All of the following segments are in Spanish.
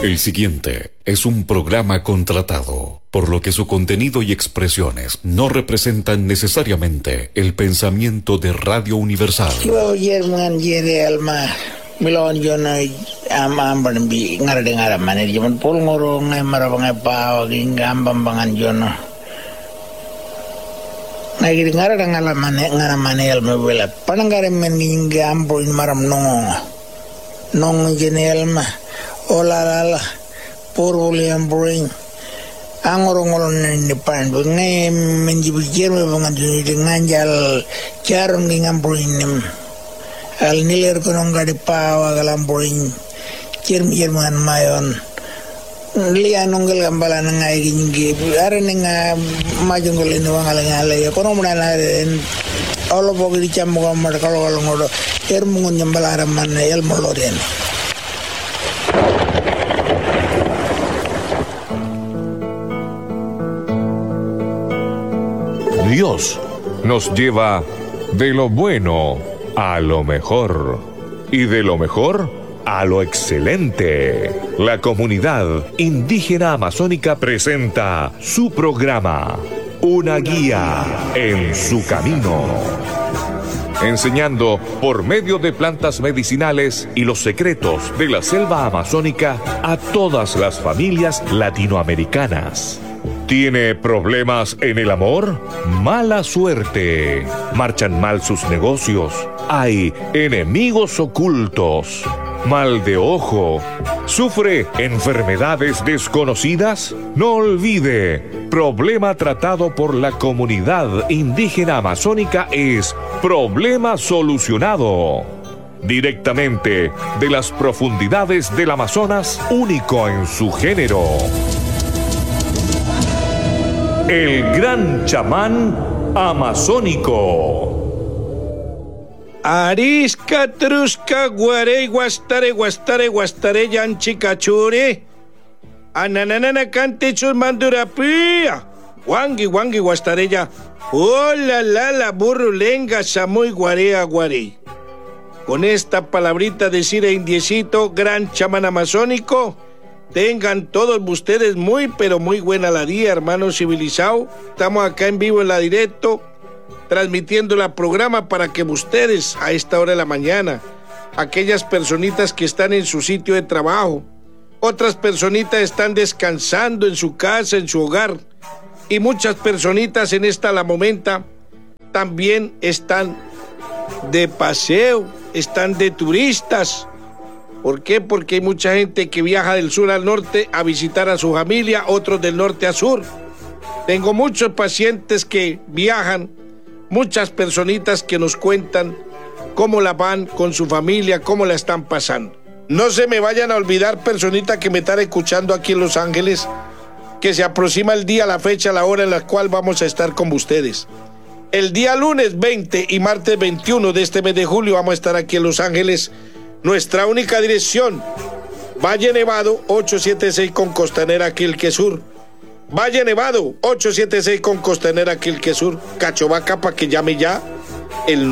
El siguiente es un programa contratado, por lo que su contenido y expresiones no representan necesariamente el pensamiento de Radio Universal. Milon jono amban bi ngara de ngara manir jaman pol ngoro ngai maro ngai pao gingam bambangan jono ngai ngara de ngala ngara manel mebela panangare men gingam boin maram nong jenel ma olala por William Brain angoro ngolon ni pan ngai menjibi jerme bangan di nganjal charon gingam boin al niler kono ngadi pawa galamboin cerman mayon liya nongel gambala ngai gingi are nga majungol ni wangala ngala ya kono munana en olo bogi di chammo gamar kalo ngodo mungun nyambala man el moloren. Dios nos lleva de lo bueno a lo mejor, y de lo mejor a lo excelente. La comunidad indígena amazónica presenta su programa, Una guía en su camino, enseñando por medio de plantas medicinales y los secretos de la selva amazónica a todas las familias latinoamericanas. ¿Tiene problemas en el amor? Mala suerte. ¿Marchan mal sus negocios? ¿Hay enemigos ocultos? ¿Mal de ojo? ¿Sufre enfermedades desconocidas? No olvide, problema tratado por la comunidad indígena amazónica es problema solucionado. Directamente de las profundidades del Amazonas, único en su género. El gran chamán amazónico. Arisca, trusca, guarey, guastare, yanchicachure. Ananana, cante, chusmandurapía. Wangi, guastareya. Hola, la, burrulenga, samoy, guarea, guarey. Con esta palabrita decir indiecito, gran chamán amazónico, tengan todos ustedes muy, pero muy buena la día, hermanos civilizados. Estamos acá en vivo en la directo, transmitiendo el programa para que ustedes a esta hora de la mañana, aquellas personitas que están en su sitio de trabajo, otras personitas están descansando en su casa, en su hogar, y muchas personitas en esta la momenta también están de paseo, están de turistas. ¿Por qué? Porque hay mucha gente que viaja del sur al norte a visitar a su familia, otros del norte a sur. Tengo muchos pacientes que viajan, muchas personitas que nos cuentan cómo la van con su familia, cómo la están pasando. No se me vayan a olvidar, personitas que me están escuchando aquí en Los Ángeles, que se aproxima el día, la fecha, la hora en la cual vamos a estar con ustedes. El día lunes 20 y martes 21 de este mes de julio vamos a estar aquí en Los Ángeles. Nuestra única dirección, Valle Nevado 876 con Costanera Quilque Sur. Valle Nevado 876 con Costanera Quilque Sur. Cachovaca, para que llame ya el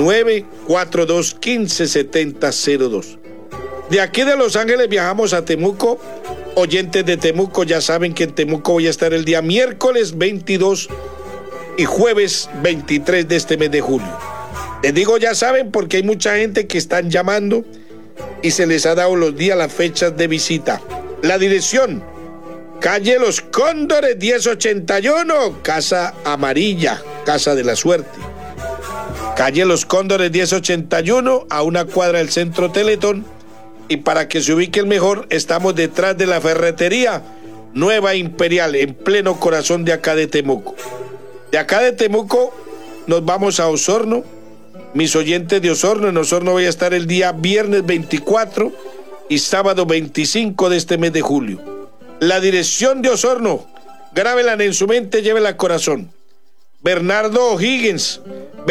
942-157002. De aquí de Los Ángeles viajamos a Temuco. Oyentes de Temuco ya saben que en Temuco voy a estar el día miércoles 22 y jueves 23 de este mes de julio. Les digo ya saben porque hay mucha gente que están llamando y se les ha dado los días, las fechas de visita. La dirección, calle Los Cóndores 1081, Casa Amarilla, Casa de la Suerte. Calle Los Cóndores 1081, a una cuadra del Centro Teletón. Y para que se ubiquen mejor, estamos detrás de la ferretería Nueva Imperial, en pleno corazón de acá de Temuco. De acá de Temuco nos vamos a Osorno. Mis oyentes de Osorno, en Osorno voy a estar el día viernes 24 y sábado 25 de este mes de julio. La dirección de Osorno, grábela en su mente, llévela al corazón. Bernardo O'Higgins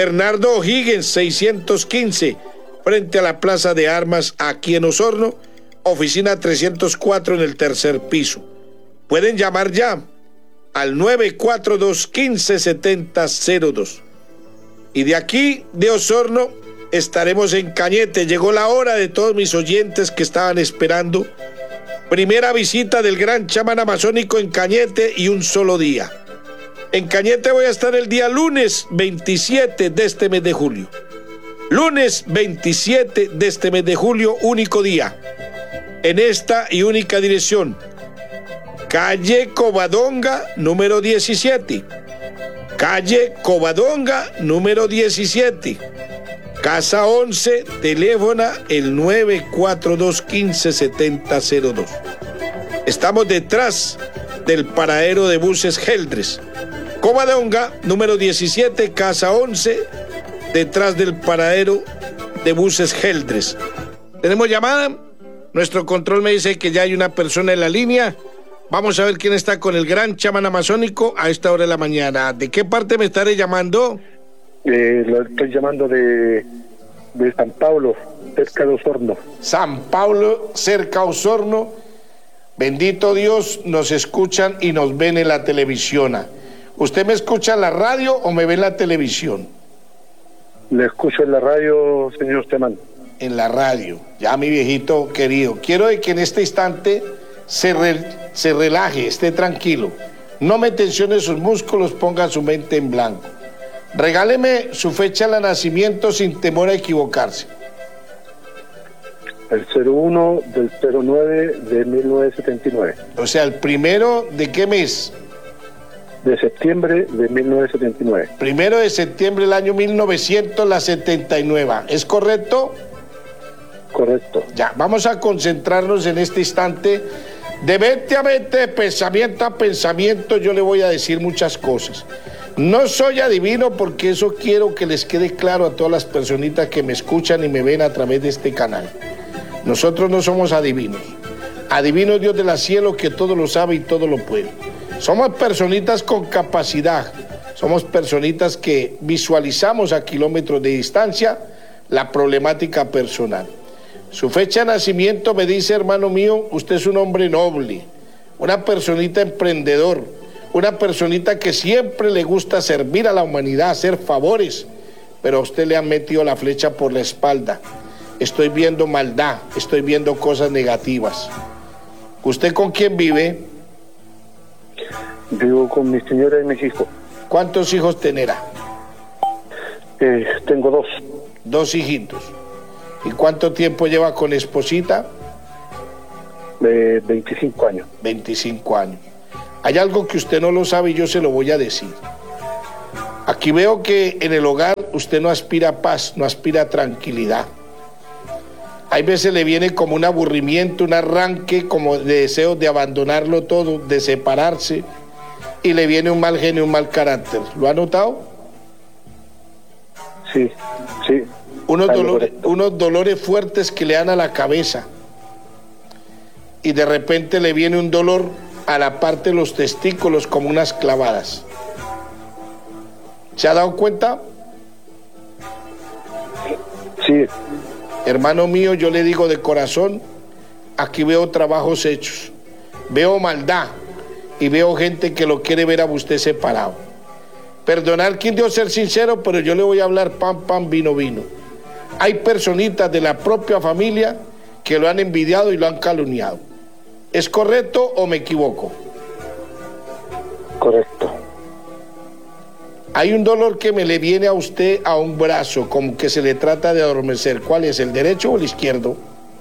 615, frente a la Plaza de Armas, aquí en Osorno, oficina 304 en el tercer piso. Pueden llamar ya al 942-157002. Y de aquí, de Osorno, estaremos en Cañete. Llegó la hora de todos mis oyentes que estaban esperando Primera visita del gran chamán amazónico en Cañete y un solo día. En Cañete voy a estar el día lunes 27 de este mes de julio. Lunes 27 de este mes de julio, único día. En esta y única dirección. Calle Covadonga, número 17. Calle Covadonga, número 17. Casa 11, teléfono el 942-157002. Estamos detrás del paradero de buses Geldres. Covadonga, número 17, casa 11, detrás del paradero de buses Geldres. ¿Tenemos llamada? Nuestro control me dice que ya hay una persona en la línea. Vamos a ver quién está con el gran chamán amazónico a esta hora de la mañana. ¿De qué parte me estaré llamando? Lo estoy llamando de San Pablo, cerca de Osorno. San Pablo, cerca de Osorno. Bendito Dios, nos escuchan y nos ven en la televisión. ¿Usted me escucha en la radio o me ve en la televisión? Le escucho en la radio, señor Temán. En la radio, ya mi viejito querido. Quiero de que en este instante se relaje, esté tranquilo. No me tensione sus músculos, ponga su mente en blanco. Regáleme su fecha de nacimiento sin temor a equivocarse. El 01 del 09 de 1979. O sea, el primero de qué mes? De septiembre de 1979. Primero de septiembre del año 1979. ¿Es correcto? Correcto. Ya, vamos a concentrarnos en este instante. De mente a mente, de pensamiento a pensamiento, yo le voy a decir muchas cosas. No soy adivino porque eso quiero que les quede claro a todas las personitas que me escuchan y me ven a través de este canal. Nosotros no somos adivinos. Adivino es Dios del cielo que todo lo sabe y todo lo puede. Somos personitas con capacidad. Somos personitas que visualizamos a kilómetros de distancia la problemática personal. Su fecha de nacimiento me dice, hermano mío, usted es un hombre noble, una personita emprendedor, una personita que siempre le gusta servir a la humanidad, hacer favores, pero a usted le han metido la flecha por la espalda. Estoy viendo maldad, estoy viendo cosas negativas. ¿Usted con quién vive? Vivo con mi señora y mis hijos. ¿Cuántos hijos tendrá? Tengo dos. Dos hijitos. ¿Y cuánto tiempo lleva con esposita? 25 años. 25 años. Hay algo que usted no lo sabe y yo se lo voy a decir. Aquí veo que en el hogar usted no aspira a paz, no aspira a tranquilidad. Hay veces le viene como un aburrimiento, un arranque, como de deseo de abandonarlo todo, de separarse, y le viene un mal genio, un mal carácter. ¿Lo ha notado? Sí, sí. Unos dolores fuertes que le dan a la cabeza, y de repente le viene un dolor a la parte de los testículos como unas clavadas. ¿Se ha dado cuenta? Sí. Hermano mío, yo le digo de corazón, aquí veo trabajos hechos, veo maldad y veo gente que lo quiere ver a usted separado. Perdonar quien dio ser sincero, pero yo le voy a hablar pan, pan, vino, vino. Hay personitas de la propia familia que lo han envidiado y lo han calumniado. ¿Es correcto o me equivoco? Correcto. Hay un dolor que me le viene a usted a un brazo, como que se le trata de adormecer. ¿Cuál es, el derecho o el izquierdo?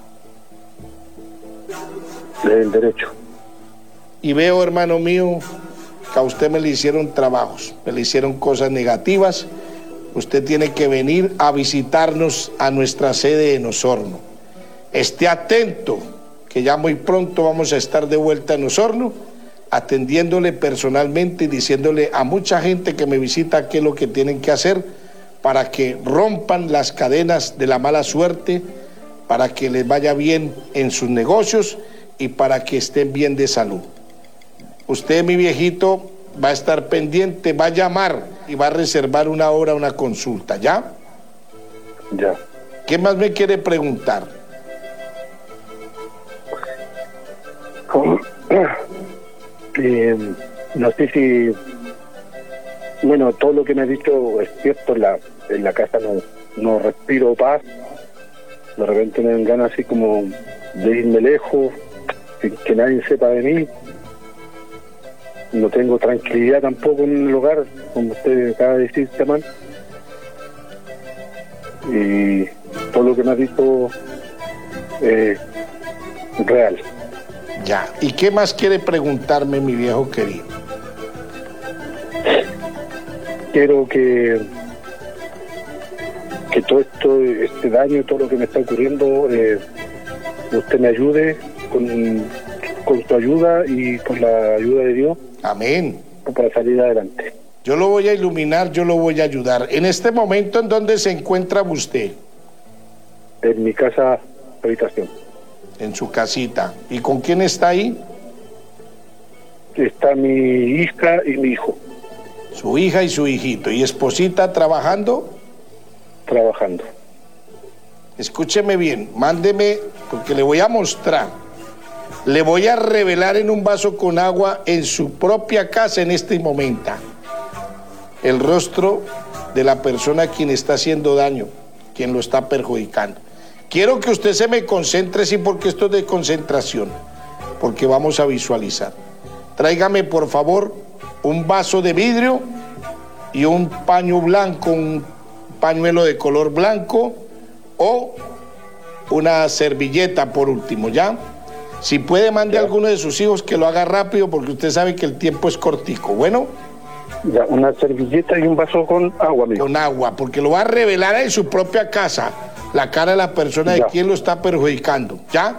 El derecho. Y veo, hermano mío, que a usted me le hicieron trabajos, me le hicieron cosas negativas. Usted tiene que venir a visitarnos a nuestra sede en Osorno. Esté atento, que ya muy pronto vamos a estar de vuelta en Osorno, atendiéndole personalmente y diciéndole a mucha gente que me visita qué es lo que tienen que hacer para que rompan las cadenas de la mala suerte, para que les vaya bien en sus negocios y para que estén bien de salud. Usted, mi viejito, va a estar pendiente, va a llamar y va a reservar una hora, una consulta, ¿ya? Ya. ¿Qué más me quiere preguntar? No sé si, bueno, todo lo que me ha dicho es cierto. En la casa no respiro paz. De repente me dan ganas así como de irme lejos. sin que nadie sepa de mí. No tengo tranquilidad tampoco en el hogar, como usted acaba de decir, chamán. Y todo lo que me ha dicho es real. Ya. ¿Y qué más quiere preguntarme, mi viejo querido? Quiero que todo esto, este daño, todo lo que me está ocurriendo, usted me ayude con su ayuda y con la ayuda de Dios. Amén. Para salir adelante. Yo lo voy a iluminar, yo lo voy a ayudar. En este momento, ¿en dónde se encuentra usted? En mi casa, habitación. En su casita. ¿Y con quién está ahí? Está mi hija y mi hijo. Su hija y su hijito. ¿Y esposita trabajando? Trabajando. Escúcheme bien, mándeme, porque le voy a mostrar. Le voy a revelar en un vaso con agua en su propia casa en este momento el rostro de la persona a quien está haciendo daño, quien lo está perjudicando. Quiero que usted se me concentre, sí, porque esto es de concentración, porque vamos a visualizar. Tráigame, por favor, un vaso de vidrio y un paño blanco, un pañuelo de color blanco o una servilleta por último, ¿ya? Si puede, mande a alguno de sus hijos que lo haga rápido, porque usted sabe que el tiempo es cortico. Bueno. Ya, una servilleta y un vaso con agua, amigo. Con agua, porque lo va a revelar en su propia casa, la cara de la persona de quien lo está perjudicando. ¿Ya?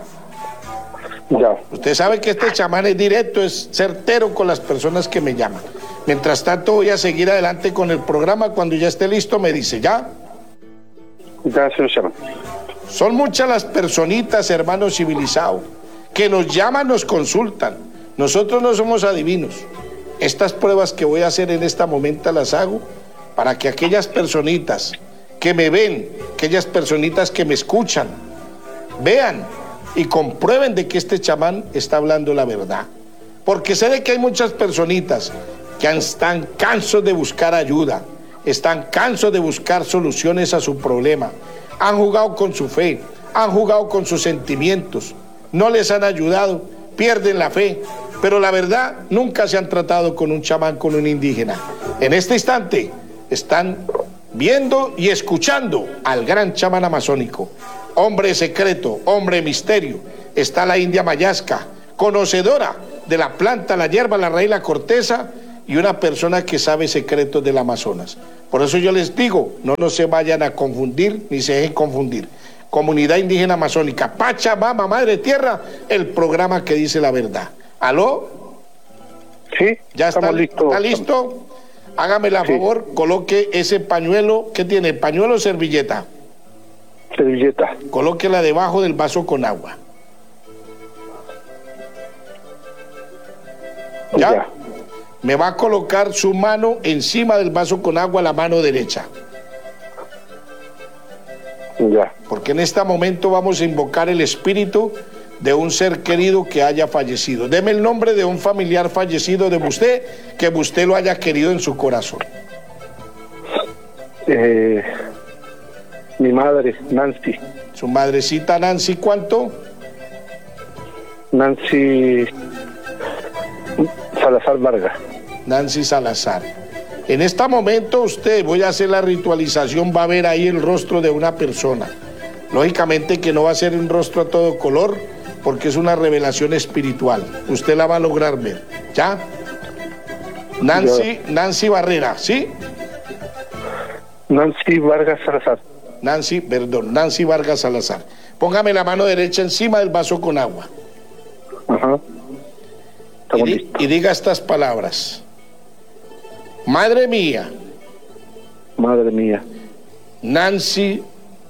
Ya. Usted sabe que este chamán es directo, es certero con las personas que me llaman. Mientras tanto, voy a seguir adelante con el programa. Cuando ya esté listo, me dice, ¿ya? Ya, señor chamán. Son muchas las personitas, hermanos civilizados, que nos llaman, nos consultan. Nosotros no somos adivinos. Estas pruebas que voy a hacer en este momento las hago para que aquellas personitas que me ven, aquellas personitas que me escuchan, vean y comprueben de que este chamán está hablando la verdad. Porque sé de que hay muchas personitas que están cansos de buscar ayuda, están cansos de buscar soluciones a su problema, han jugado con su fe, han jugado con sus sentimientos, no les han ayudado, pierden la fe, pero la verdad nunca se han tratado con un chamán, con un indígena. En este instante están viendo y escuchando al gran chamán amazónico, hombre secreto, hombre misterio. Está la India Mayasca, conocedora de la planta, la hierba, la raíz, la corteza, y una persona que sabe secretos del Amazonas. Por eso yo les digo, no se vayan a confundir ni se dejen confundir. Comunidad Indígena Amazónica, Pachamama, Madre Tierra, el programa que dice la verdad. ¿Aló? Sí, ya está listo. ¿Está listo? Hágame el favor, coloque ese pañuelo. ¿Qué tiene? ¿Pañuelo o servilleta? Servilleta. Colóquela debajo del vaso con agua. ¿Ya? Me va a colocar su mano encima del vaso con agua, la mano derecha. Ya. Porque en este momento vamos a invocar el espíritu de un ser querido que haya fallecido. Deme el nombre de un familiar fallecido de usted, que usted lo haya querido en su corazón. Mi madre, Nancy. Su madrecita Nancy, ¿cuánto? Nancy Salazar Vargas. Nancy Salazar. En este momento usted, voy a hacer la ritualización, va a ver ahí el rostro de una persona. Lógicamente que no va a ser un rostro a todo color, porque es una revelación espiritual. Usted la va a lograr ver, ¿ya? Nancy Barrera, ¿sí? Nancy Vargas Salazar. Nancy Vargas Salazar. Póngame la mano derecha encima del vaso con agua. Ajá. Y diga estas palabras. Madre mía. Madre mía. Nancy.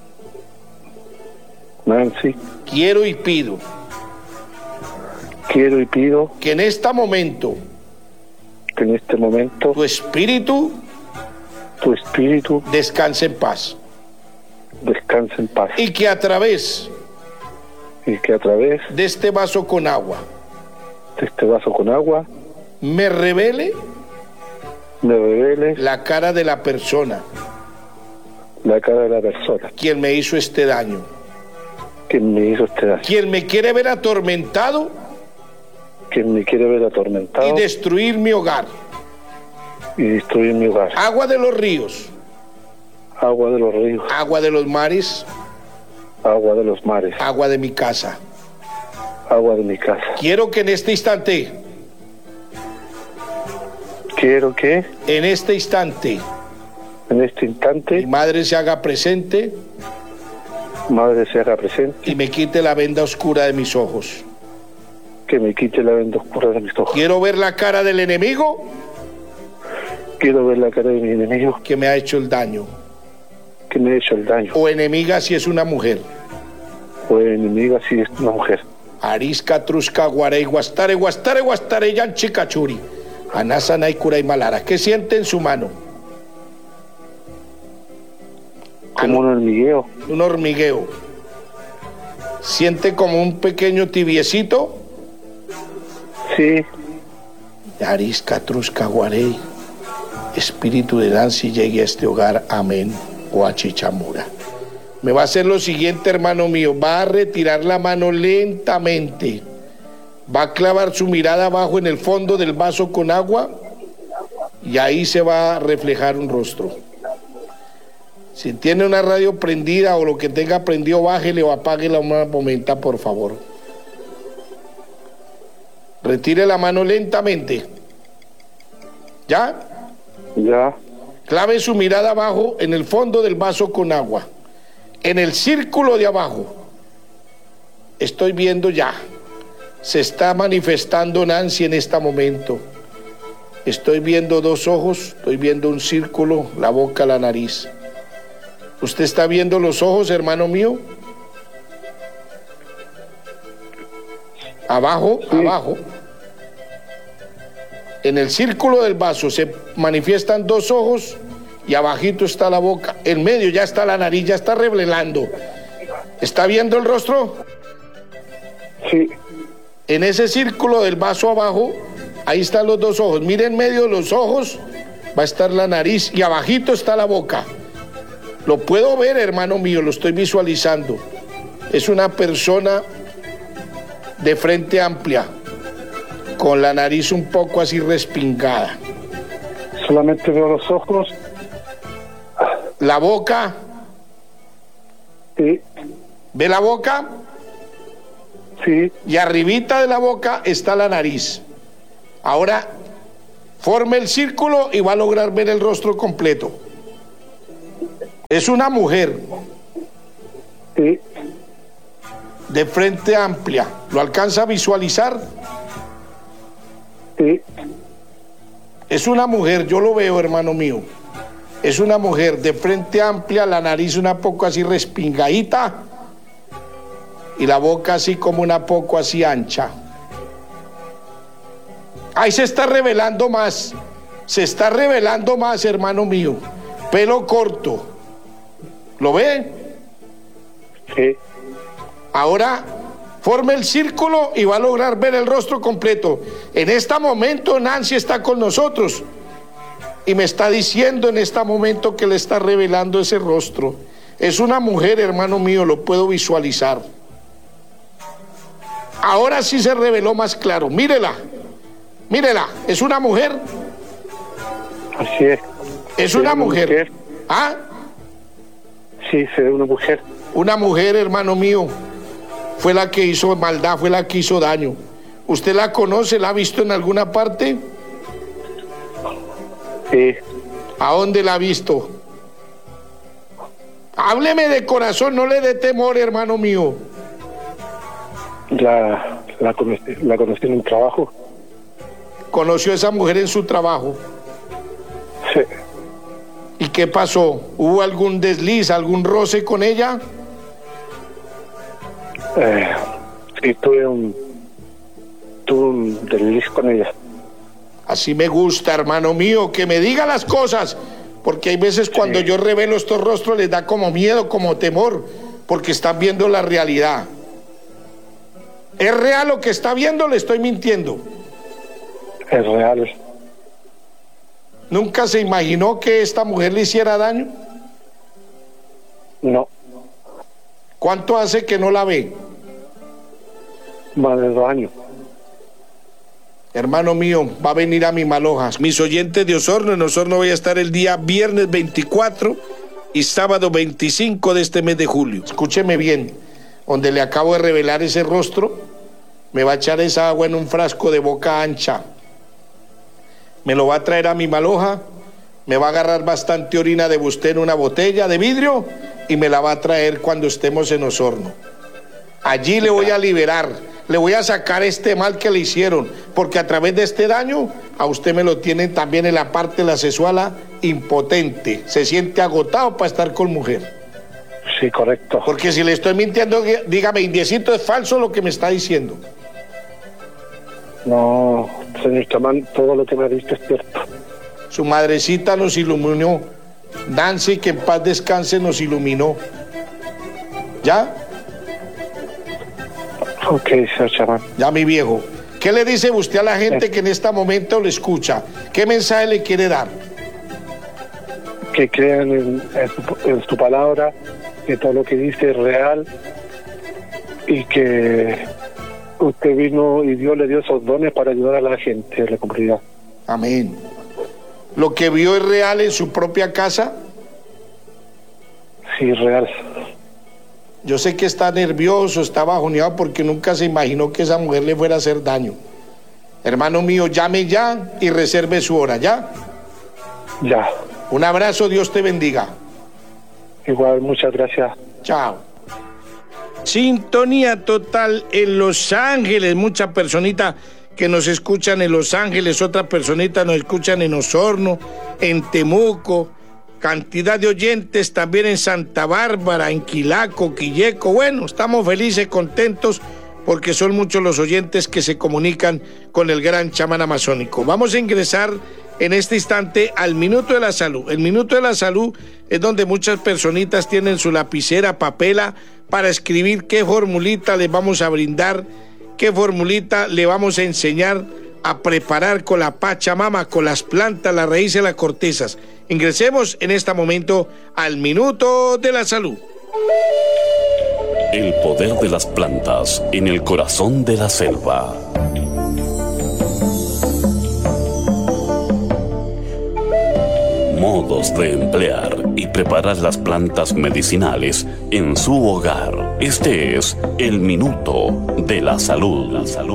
Quiero y pido que en este momento tu espíritu descanse en paz. Y que a través de este vaso con agua me revele la cara de la persona quien me hizo este daño. Quien me quiere ver atormentado que me quiere ver atormentado y destruir mi hogar. y destruir mi hogar. Agua de los ríos, Agua de los ríos, agua de los mares, agua de los mares, agua de mi casa. agua de mi casa. Quiero que en este instante, Quiero que en este instante, en este mi instante madre se haga presente Madre se haga presente, y me quite la venda oscura de mis ojos. que me quite la venda oscura de mis ojos. Quiero ver la cara del enemigo Quiero ver la cara de mi enemigo que me ha hecho el daño. que me ha hecho el daño. O enemiga si es una mujer. O enemiga si es una mujer. Arisca, Trusca, Guarey, Guastare, Guastare, Guastare, Yanchicachuri. Anasana y Cura y Malara. ¿Qué siente en su mano? Como un hormigueo. Un hormigueo. ¿Siente como un pequeño tibiecito? Sí, Arisca, Trusca, Guarey. Espíritu de Nancy llegue a este hogar. Amén. O a Chichamura. Me va a hacer lo siguiente, hermano mío. Va a retirar la mano lentamente. Va a clavar su mirada abajo en el fondo del vaso con agua y ahí se va a reflejar un rostro. Si tiene una radio prendida o lo que tenga prendido, bájele o apáguela una momenta, por favor. Retire la mano lentamente. ¿Ya? ya, Clave su mirada abajo en el fondo del vaso con agua. En el círculo de abajo. Estoy viendo ya. Se está manifestando Nancy en este momento. Estoy viendo dos ojos, estoy viendo un círculo, la boca, la nariz. ¿Usted está viendo los ojos, hermano mío? Abajo, Sí. abajo. En el círculo del vaso se manifiestan dos ojos y abajito está la boca. En medio ya está la nariz, ya está revelando. ¿Está viendo el rostro? sí, En ese círculo del vaso abajo, ahí están los dos ojos. Mire en medio de los ojos, va a estar la nariz y abajito está la boca. Lo puedo ver, hermano mío, lo estoy visualizando. Es una persona de frente amplia, con la nariz un poco así respingada. solamente veo los ojos. La boca, Sí, ¿ve la boca? sí, Y arribita de la boca está la nariz. Ahora, forme el círculo y va a lograr ver el rostro completo. Es una mujer sí, de frente amplia. ¿Lo alcanza a visualizar? sí, Es una mujer, yo lo veo, hermano mío. Es una mujer de frente amplia, la nariz una poco así respingadita y la boca así como una poco así ancha. Ahí se está revelando más. Se está revelando más, hermano mío. Pelo corto. ¿Lo ve? sí. Ahora forme el círculo y va a lograr ver el rostro completo. En este momento Nancy está con nosotros y me está diciendo en este momento que le está revelando ese rostro. Es una mujer, hermano mío, lo puedo visualizar. Ahora sí se reveló más claro. Mírela, mírela, es una mujer. Así es. Es Sí, una mujer. ¿Ah? Sí, se ve una mujer. Una mujer, hermano mío, fue la que hizo maldad, fue la que hizo daño. ¿Usted la conoce? ¿La ha visto en alguna parte? Sí, ¿A dónde la ha visto? Hábleme de corazón, no le dé temor, hermano mío. la conocí en un trabajo. ¿Conoció a esa mujer en su trabajo? Sí, ¿Y qué pasó? ¿Hubo algún desliz, algún roce con ella? sí, tuve un desliz con ella. Así me gusta, hermano mío, que me diga las cosas, porque hay veces cuando Sí. yo revelo estos rostros les da como miedo, como temor, porque están viendo la realidad. ¿Es real lo que está viendo o le estoy mintiendo? Es real. ¿Nunca se imaginó que esta mujer le hiciera daño? No, ¿Cuánto hace que no la ve? más de 2 años. Hermano mío, va a venir a mi Malojas. Mis oyentes de Osorno, en Osorno voy a estar el día viernes 24 y sábado 25 de este mes de julio. Escúcheme bien, donde le acabo de revelar ese rostro, me va a echar esa agua en un frasco de boca ancha. Me lo va a traer a mi Maloja, me va a agarrar bastante orina de usted en una botella de vidrio y me la va a traer cuando estemos en Osorno. Allí le voy a liberar, le voy a sacar este mal que le hicieron, porque a través de este daño a usted me lo tienen también en la parte de la sexual impotente, se siente agotado para estar con mujer. Sí, correcto. Porque si le estoy mintiendo, dígame, Indiecito, ¿es falso lo que me está diciendo? No, señor chamán, todo lo que me ha dicho es cierto. Su madrecita nos iluminó. Nancy, que en paz descanse, nos iluminó. ¿Ya? Ok, señor chamán. Ya, mi viejo. ¿Qué le dice usted a la gente que en este momento lo escucha? ¿Qué mensaje le quiere dar? Que crean en su palabra, que todo lo que dice es real y que usted vino y Dios le dio esos dones para ayudar a la gente de la comunidad. Amén. ¿Lo que vio es real en su propia casa? Sí, real. Yo sé que está nervioso, está bajoneado porque nunca se imaginó que esa mujer le fuera a hacer daño. Hermano mío, llame ya y reserve su hora, ¿ya? Ya. Un abrazo, Dios te bendiga. Igual, muchas gracias. Chao. Sintonía total en Los Ángeles, mucha personita que nos escuchan en Los Ángeles, otra personita nos escuchan en Osorno, en Temuco, cantidad de oyentes también en Santa Bárbara, en Quilaco, Quilleco. Bueno, estamos felices, contentos, porque son muchos los oyentes que se comunican con el gran chamán amazónico. Vamos a ingresar en este instante al Minuto de la Salud. El Minuto de la Salud es donde muchas personitas tienen su lapicera, papela, para escribir qué formulita les vamos a brindar, qué formulita le vamos a enseñar a preparar con la Pachamama, con las plantas, las raíces, las cortezas. Ingresemos en este momento al Minuto de la Salud. El poder de las plantas en el corazón de la selva. Modos de emplear y preparar las plantas medicinales en su hogar. Este es el Minuto de la Salud.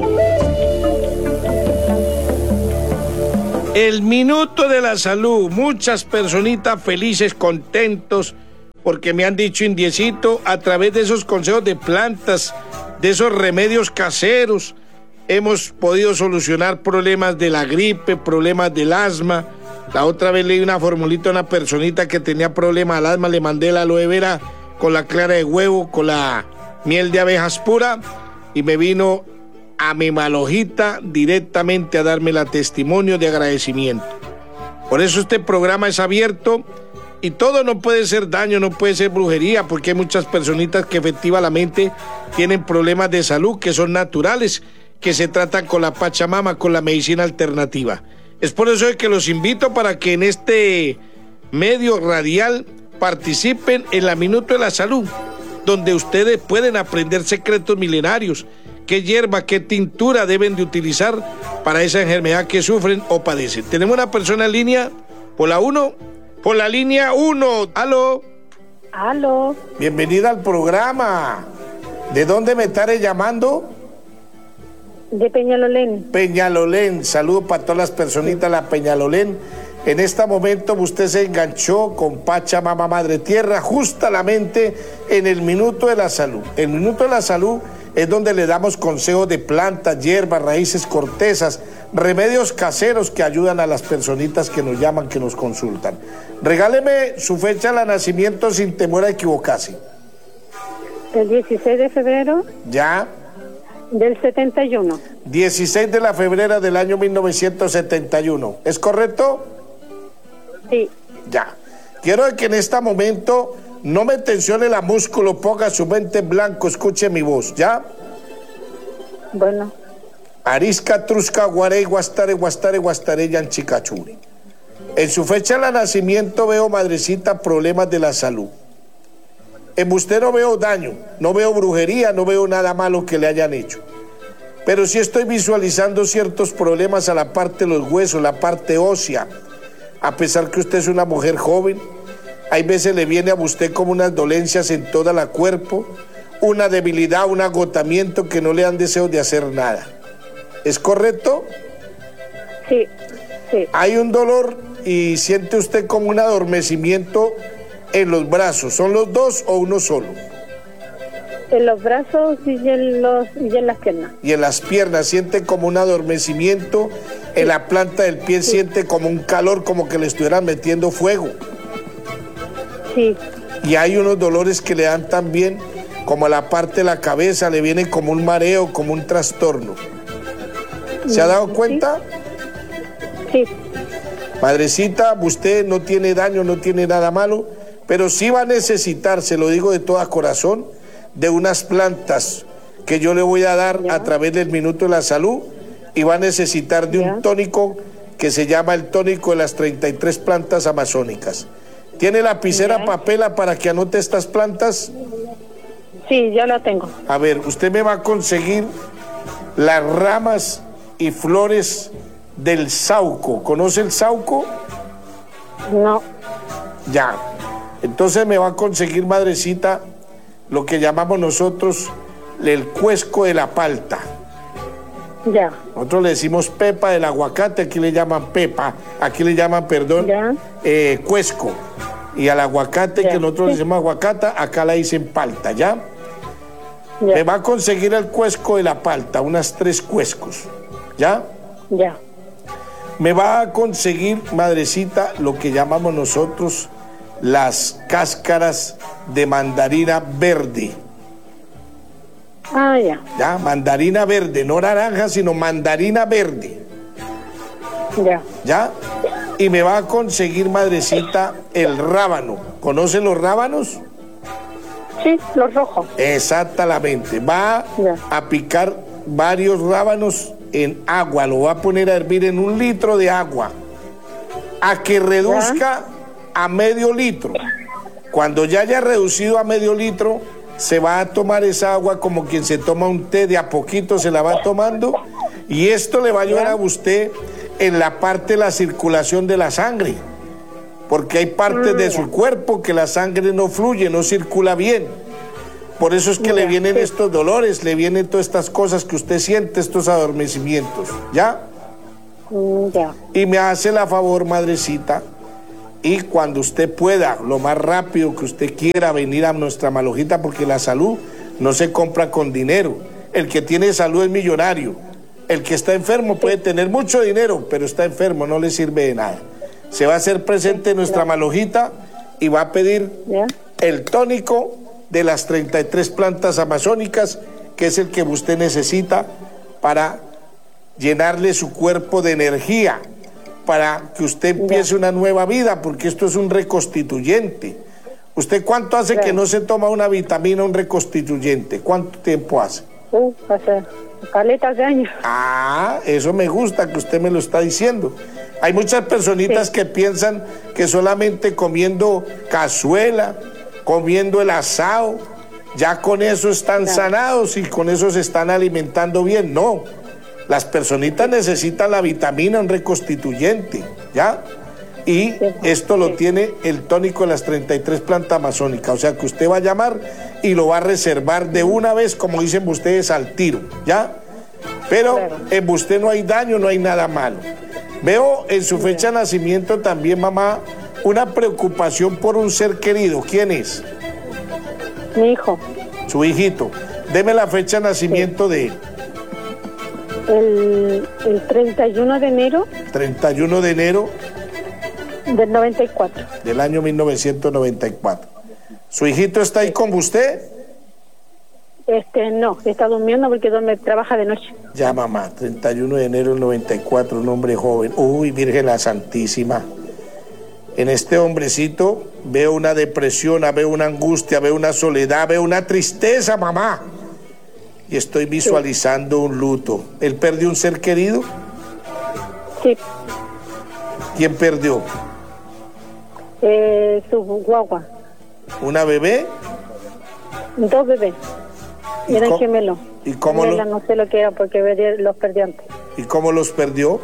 El Minuto de la Salud. Muchas personitas felices, contentos, porque me han dicho, Indiecito, a través de esos consejos de plantas, de esos remedios caseros, hemos podido solucionar problemas de la gripe, problemas del asma. La otra vez leí una formulita a una personita que tenía problemas al asma, le mandé la aloe vera con la clara de huevo, con la miel de abejas pura, y me vino a mi Malojita directamente a darme la testimonio de agradecimiento. Por eso este programa es abierto y todo no puede ser daño, no puede ser brujería, porque hay muchas personitas que efectivamente tienen problemas de salud que son naturales, que se tratan con la Pachamama, con la medicina alternativa. Es por eso que los invito para que en este medio radial participen en la Minuto de la Salud, donde ustedes pueden aprender secretos milenarios, qué hierba, qué tintura deben de utilizar para esa enfermedad que sufren o padecen. Tenemos una persona en línea, por la línea 1. ¿Aló? Aló. Bienvenida al programa. ¿De dónde me estaré llamando? De Peñalolén. Peñalolén, saludo para todas las personitas de la Peñalolén. En este momento usted se enganchó con Pachamama Madre Tierra justamente en el Minuto de la Salud. El Minuto de la Salud es donde le damos consejos de plantas, hierbas, raíces, cortezas, remedios caseros que ayudan a las personitas que nos llaman, que nos consultan. Regáleme su fecha de nacimiento sin temor a equivocarse. El 16 de febrero. ¿Ya? Del 71. 16 de febrero del año 1971. ¿Es correcto? Sí. Ya. Quiero que en este momento no me tensione la músculo, ponga su mente en blanco, escuche mi voz, ¿ya? Bueno. Arisca, Trusca, Guarey, Guastare, Guastare, Guastare, Yanchicachuri. En su fecha de nacimiento veo, madrecita, problemas de la salud. En usted no veo daño, no veo brujería, no veo nada malo que le hayan hecho. pero sí estoy visualizando ciertos problemas a la parte de los huesos, la parte ósea. A pesar que usted es una mujer joven, hay veces le viene a usted como unas dolencias en toda la cuerpo, una debilidad, un agotamiento que no le dan deseo de hacer nada. ¿Es correcto? Sí, sí. Hay un dolor y siente usted como un adormecimiento en los brazos. ¿Son los dos o uno solo? En los brazos y en las piernas. Y en las piernas siente como un adormecimiento, en la planta del pie siente como un calor, como que le estuvieran metiendo fuego. Sí. Y hay unos dolores que le dan también, como a la parte de la cabeza, le viene como un mareo, como un trastorno. ¿Se ha dado cuenta? Sí. Madrecita, usted no tiene daño, no tiene nada malo, pero sí va a necesitar, se lo digo de todo corazón, de unas plantas que yo le voy a dar a través del Minuto de la Salud, y va a necesitar de un tónico que se llama el tónico de las 33 plantas amazónicas. ¿Tiene lapicera, papela para que anote estas plantas? Sí, ya la tengo. A ver, usted me va a conseguir las ramas y flores del sauco. ¿Conoce el sauco? No. Ya. Entonces me va a conseguir, madrecita, lo que llamamos nosotros el cuesco de la palta. Ya. Nosotros le decimos pepa del aguacate, aquí le llaman pepa, aquí le llaman, perdón, cuesco. Y al aguacate, que nosotros le decimos aguacata, acá la dicen palta, ¿ya? Me va a conseguir el cuesco de la palta, unas 3 cuescos, ¿ya? Ya. Me va a conseguir, madrecita, lo que llamamos nosotros las cáscaras de mandarina verde. Ah, ya. Ya, mandarina verde, no naranja, sino mandarina verde. Ya. ¿Ya? Y me va a conseguir, madrecita, el rábano. ¿Conoce los rábanos? Sí, los rojos. Exactamente. Va a picar varios rábanos en agua, lo va a poner a hervir en 1 litro de agua, a que reduzca a medio litro. Cuando ya haya reducido a medio litro, se va a tomar esa agua como quien se toma un té, de a poquito se la va tomando, y esto le va a ayudar a usted en la parte de la circulación de la sangre, porque hay partes de su cuerpo que la sangre no fluye, no circula bien. Por eso es que le vienen estos dolores, le vienen todas estas cosas que usted siente, estos adormecimientos, ¿ya? Ya. Y me hace la favor, madrecita, y cuando usted pueda, lo más rápido que usted quiera, venir a nuestra Malojita, porque la salud no se compra con dinero. El que tiene salud es millonario. El que está enfermo puede tener mucho dinero, pero está enfermo, no le sirve de nada. Se va a hacer presente en nuestra Malojita y va a pedir el tónico de las 33 plantas amazónicas, que es el que usted necesita para llenarle su cuerpo de energía, para que usted empiece una nueva vida, porque esto es un reconstituyente. ¿Usted cuánto hace que no se toma una vitamina, un reconstituyente? ¿Cuánto tiempo hace? Hace caletas de años. Ah, eso me gusta que usted me lo está diciendo. Hay muchas personitas que piensan que solamente comiendo cazuela, comiendo el asado, ya con eso están sanados y con eso se están alimentando bien. No, las personitas necesitan la vitamina, un reconstituyente, ¿ya? Y esto lo tiene el tónico de las 33 plantas amazónicas. O sea que usted va a llamar y lo va a reservar de una vez, como dicen ustedes, al tiro, ¿ya? Pero en usted no hay daño, no hay nada malo. Veo en su fecha de nacimiento también, mamá, una preocupación por un ser querido. ¿Quién es? Mi hijo. Su hijito. Deme la fecha de nacimiento de él. El 31 de enero. 31 de enero. Del 94. Del año 1994. ¿Su hijito está ahí con usted? No, está durmiendo porque trabaja de noche. Ya, mamá, 31 de enero del 94, un hombre joven. Uy, Virgen la Santísima. En este hombrecito veo una depresión, veo una angustia, veo una soledad, veo una tristeza, mamá. Y estoy visualizando un luto. ¿Él perdió un ser querido? Sí. ¿Quién perdió? Su guagua. ¿Una bebé? 2 bebés. Eran gemelos. ¿Y cómo No sé lo que era porque los perdió antes. ¿Y cómo los perdió?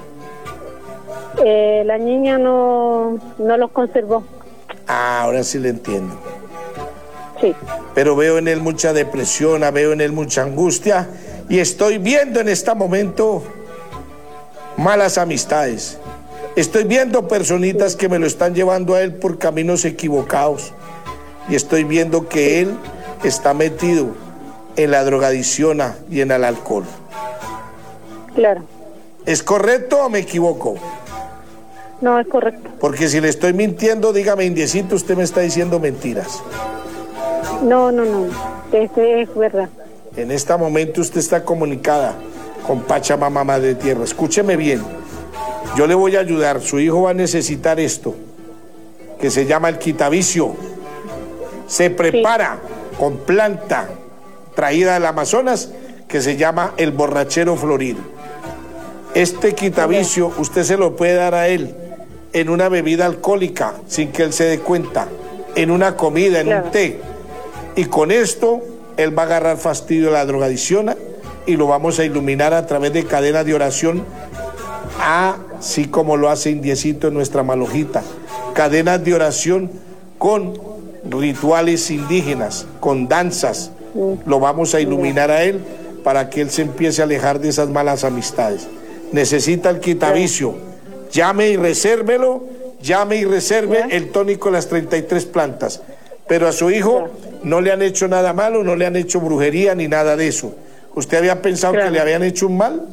La niña no los conservó. Ah, ahora sí le entiendo. Sí. Pero veo en él mucha depresión, veo en él mucha angustia y estoy viendo en este momento malas amistades. Estoy viendo personitas que me lo están llevando a él por caminos equivocados y estoy viendo que él está metido en la drogadicción y en el alcohol. Claro. ¿Es correcto o me equivoco? No, es correcto. Porque si le estoy mintiendo, dígame, indiecito, usted me está diciendo mentiras. No. Es verdad. En este momento usted está comunicada con Pachamama Madre Tierra. Escúcheme bien. Yo le voy a ayudar. Su hijo va a necesitar esto, que se llama el quitavicio. Se prepara con planta traída del Amazonas, que se llama el borrachero florido. Este quitavicio usted se lo puede dar a él en una bebida alcohólica, sin que él se dé cuenta, en una comida, en un té. Y con esto, él va a agarrar fastidio de la drogadicción y lo vamos a iluminar a través de cadenas de oración, así como lo hace Indiecito en nuestra malojita. Cadenas de oración con rituales indígenas, con danzas. Lo vamos a iluminar a él para que él se empiece a alejar de esas malas amistades. Necesita el quitavicio. Llame y resérvelo. Llame y reserve el tónico de las 33 plantas. Pero a su hijo no le han hecho nada malo, no le han hecho brujería ni nada de eso. ¿Usted había pensado que le habían hecho un mal?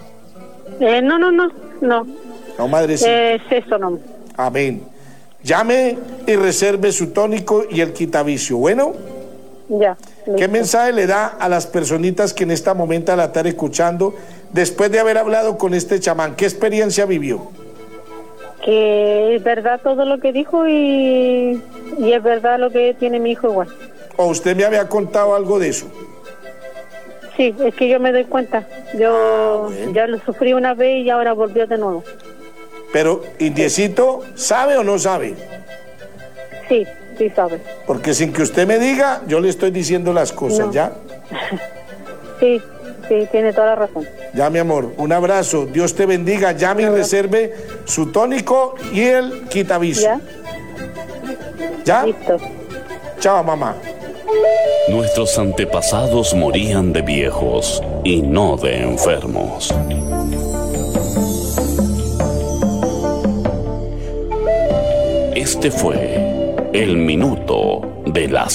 No. No, madrecita. Es eso, no. Amén. Llame y reserve su tónico y el quitavicio. Bueno. Ya. ¿Qué mensaje le da a las personitas que en este momento la están escuchando después de haber hablado con este chamán? ¿Qué experiencia vivió? Que es verdad todo lo que dijo y es verdad lo que tiene mi hijo igual. ¿O usted me había contado algo de eso? Sí, es que yo me doy cuenta. Yo ya lo sufrí una vez y ahora volvió de nuevo. Pero, Indiecito, ¿sabe o no sabe? Sí sabe. Porque sin que usted me diga, yo le estoy diciendo las cosas, ¿ya? Sí, tiene toda la razón. Ya, mi amor, un abrazo. Dios te bendiga. Llame y reserve su tónico y el quitavicio. ¿Ya? Listo. Chao, mamá. Nuestros antepasados morían de viejos y no de enfermos. Este fue el minuto de la